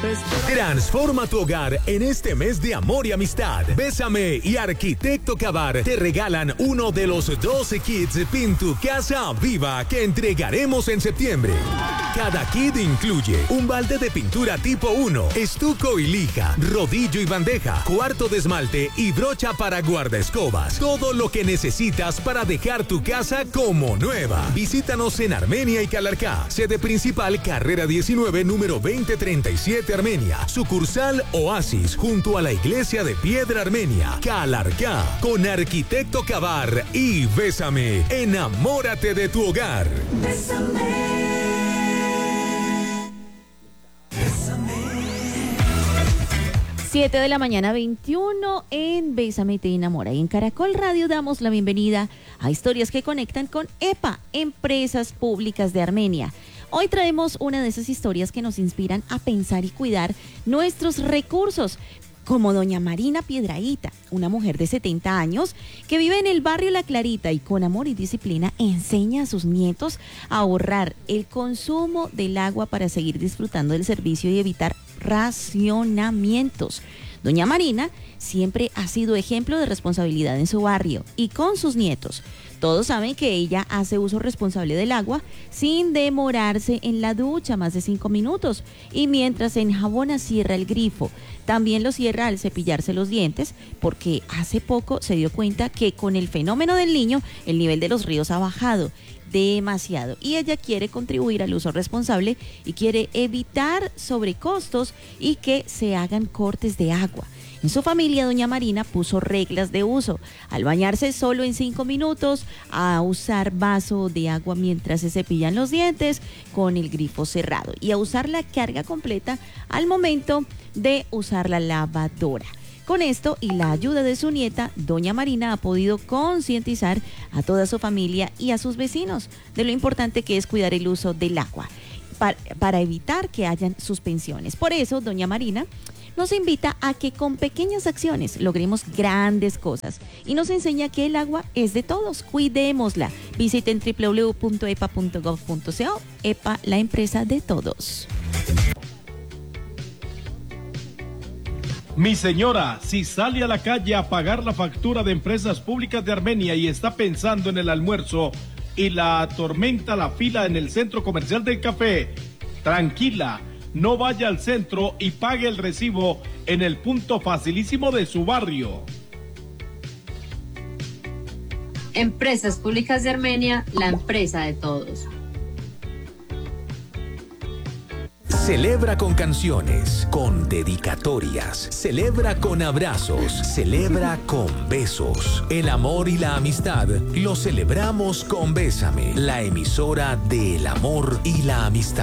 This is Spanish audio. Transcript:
Transforma tu hogar en este mes de amor y amistad. Bésame y Arquitecto Cabar te regalan uno de los 12 kits Pin tu Casa Viva que entregaremos en septiembre. Cada kit incluye un balde de pintura tipo 1, estuco y lija, rodillo y bandeja, cuarto de esmalte y brocha para guardaescobas. Todo lo que necesitas para dejar tu casa como nueva. Visítanos en Armenia y Calarcá. Sede principal Carrera 19, número 2037 Armenia. Sucursal Oasis, junto a la iglesia de Piedra Armenia. Calarcá. Con Arquitecto Cabar y Bésame. Enamórate de tu hogar. Bésame. 7 de la mañana, 21 en Bésame te enamora. Y en Caracol Radio damos la bienvenida a historias que conectan con EPA, Empresas Públicas de Armenia. Hoy traemos una de esas historias que nos inspiran a pensar y cuidar nuestros recursos, como doña Marina Piedrahita, una mujer de 70 años que vive en el barrio La Clarita y con amor y disciplina enseña a sus nietos a ahorrar el consumo del agua para seguir disfrutando del servicio y evitar racionamientos. Doña Marina siempre ha sido ejemplo de responsabilidad en su barrio y con sus nietos. Todos saben que ella hace uso responsable del agua sin demorarse en la ducha más de 5 minutos y mientras enjabona cierra el grifo. También lo cierra al cepillarse los dientes porque hace poco se dio cuenta que con el fenómeno del Niño el nivel de los ríos ha bajado demasiado y ella quiere contribuir al uso responsable y quiere evitar sobrecostos y que se hagan cortes de agua. En su familia, doña Marina puso reglas de uso: al bañarse solo en 5 minutos, a usar vaso de agua mientras se cepillan los dientes con el grifo cerrado y a usar la carga completa al momento de usar la lavadora. Con esto y la ayuda de su nieta, doña Marina ha podido concientizar a toda su familia y a sus vecinos de lo importante que es cuidar el uso del agua para evitar que hayan suspensiones. Por eso, doña Marina nos invita a que con pequeñas acciones logremos grandes cosas y nos enseña que el agua es de todos. Cuidémosla. Visiten www.epa.gov.co. EPA, la empresa de todos. Mi señora, si sale a la calle a pagar la factura de Empresas Públicas de Armenia y está pensando en el almuerzo y la atormenta la fila en el centro comercial del café, tranquila, no vaya al centro y pague el recibo en el punto facilísimo de su barrio. Empresas Públicas de Armenia, la empresa de todos. Celebra con canciones, con dedicatorias, celebra con abrazos, celebra con besos. El amor y la amistad lo celebramos con Bésame, la emisora del amor y la amistad.